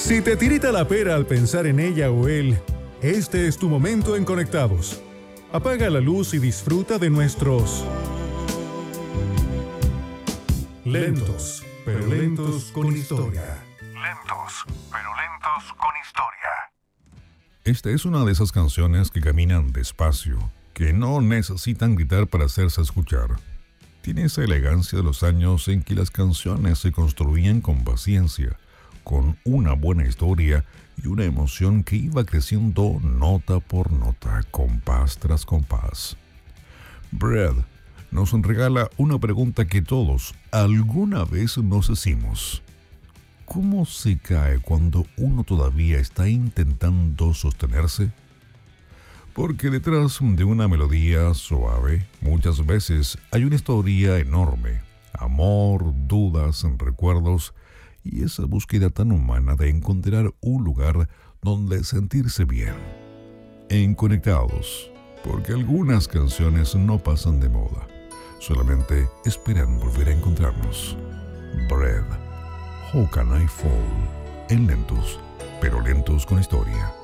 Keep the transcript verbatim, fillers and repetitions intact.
Si te tirita la pera al pensar en ella o él, este es tu momento en Conectados. Apaga la luz y disfruta de nuestros lentos, pero lentos con historia. Lentos, pero lentos con historia. Esta es una de esas canciones que caminan despacio, que no necesitan gritar para hacerse escuchar. Tiene esa elegancia de los años en que las canciones se construían con paciencia, con una buena historia y una emoción que iba creciendo nota por nota, compás tras compás. Bread nos regala una pregunta que todos alguna vez nos hicimos. ¿Cómo se cae cuando uno todavía está intentando sostenerse? Porque detrás de una melodía suave, muchas veces hay una historia enorme, amor, dudas, recuerdos y esa búsqueda tan humana de encontrar un lugar donde sentirse bien. En Conectados, porque algunas canciones no pasan de moda, solamente esperan volver a encontrarnos. Bread, How Can I Fall, en lentos, pero lentos con historia.